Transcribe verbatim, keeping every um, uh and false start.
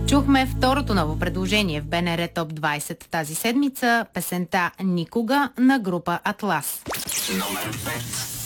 Чухме второто ново предложение в БНР Топ двайсет тази седмица, песента «Никога» на група Атлас. Номер пет.